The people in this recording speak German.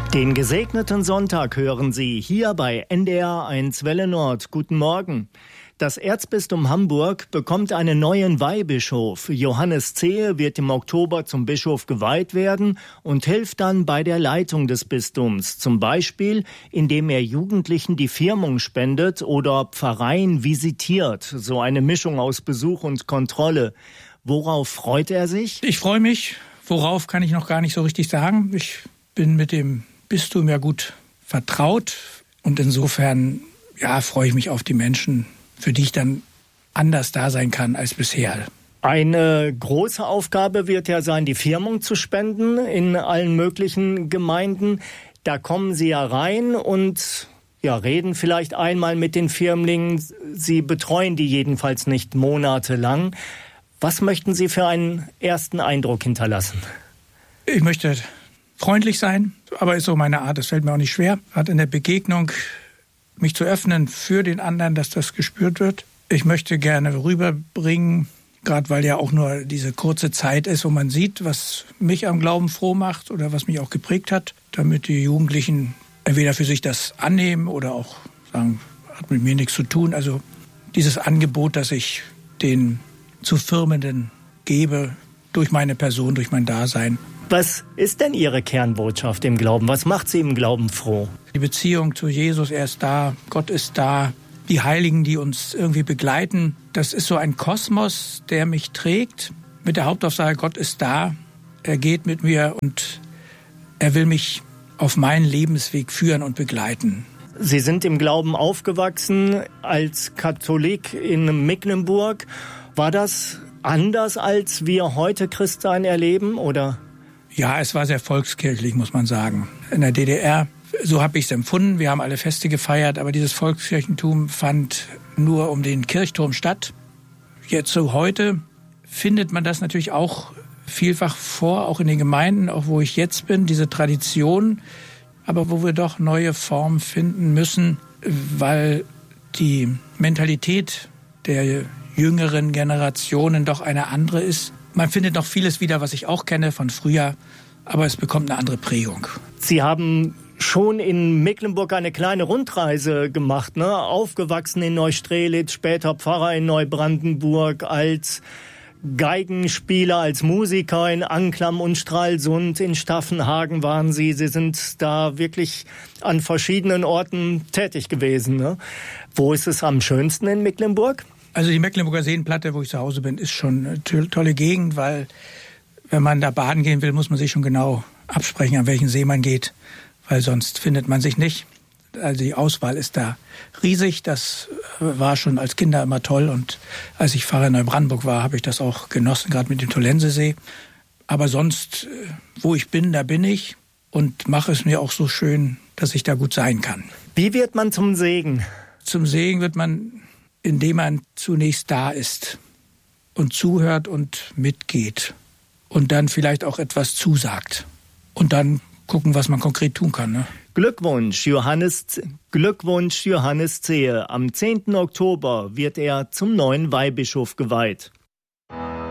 Den gesegneten Sonntag hören Sie hier bei NDR 1 Welle Nord. Guten Morgen. Das Erzbistum Hamburg bekommt einen neuen Weihbischof. Johannes Zehe wird im Oktober zum Bischof geweiht werden und hilft dann bei der Leitung des Bistums. Zum Beispiel, indem er Jugendlichen die Firmung spendet oder Pfarreien visitiert. So eine Mischung aus Besuch und Kontrolle. Worauf freut er sich? Ich freue mich. Worauf kann ich noch gar nicht so richtig sagen. Ich bin mit dem Bistum ja gut vertraut und insofern freue ich mich auf die Menschen, für die ich dann anders da sein kann als bisher. Eine große Aufgabe wird ja sein, die Firmung zu spenden in allen möglichen Gemeinden. Da kommen Sie ja rein und reden vielleicht einmal mit den Firmlingen. Sie betreuen die jedenfalls nicht monatelang. Was möchten Sie für einen ersten Eindruck hinterlassen? Ich möchte freundlich sein, aber ist so meine Art, das fällt mir auch nicht schwer. Hat in der Begegnung mich zu öffnen für den anderen, dass das gespürt wird. Ich möchte gerne rüberbringen, gerade weil ja auch nur diese kurze Zeit ist, wo man sieht, was mich am Glauben froh macht oder was mich auch geprägt hat, damit die Jugendlichen entweder für sich das annehmen oder auch sagen, hat mit mir nichts zu tun. Also dieses Angebot, das ich den zu Firmenden gebe, durch meine Person, durch mein Dasein. Was ist denn Ihre Kernbotschaft im Glauben? Was macht Sie im Glauben froh? Die Beziehung zu Jesus, er ist da, Gott ist da, die Heiligen, die uns irgendwie begleiten. Das ist so ein Kosmos, der mich trägt, mit der Hauptaussage, Gott ist da, er geht mit mir und er will mich auf meinen Lebensweg führen und begleiten. Sie sind im Glauben aufgewachsen als Katholik in Mecklenburg. War das anders, als wir heute Christsein erleben, oder? Ja, es war sehr volkskirchlich, muss man sagen. In der DDR, so habe ich es empfunden. Wir haben alle Feste gefeiert, aber dieses Volkskirchentum fand nur um den Kirchturm statt. Jetzt so heute findet man das natürlich auch vielfach vor, auch in den Gemeinden, auch wo ich jetzt bin, diese Tradition, aber wo wir doch neue Formen finden müssen, weil die Mentalität der jüngeren Generationen doch eine andere ist. Man findet noch vieles wieder, was ich auch kenne von früher, aber es bekommt eine andere Prägung. Sie haben schon in Mecklenburg eine kleine Rundreise gemacht, ne? Aufgewachsen in Neustrelitz, später Pfarrer in Neubrandenburg, als Geigenspieler, als Musiker in Anklam und Stralsund, in Staffenhagen waren Sie. Sie sind da wirklich an verschiedenen Orten tätig gewesen, ne? Wo ist es am schönsten in Mecklenburg? Also die Mecklenburger Seenplatte, wo ich zu Hause bin, ist schon eine tolle Gegend, weil wenn man da baden gehen will, muss man sich schon genau absprechen, an welchen See man geht, weil sonst findet man sich nicht. Also die Auswahl ist da riesig, das war schon als Kinder immer toll und als ich Pfarrer in Neubrandenburg war, habe ich das auch genossen, gerade mit dem Tollensesee. Aber sonst, wo ich bin, da bin ich und mache es mir auch so schön, dass ich da gut sein kann. Wie wird man zum Segen? Zum Segen wird man, indem man zunächst da ist und zuhört und mitgeht und dann vielleicht auch etwas zusagt und dann gucken, was man konkret tun kann. Ne? Glückwunsch, Johannes Zehe. Am 10. Oktober wird er zum neuen Weihbischof geweiht.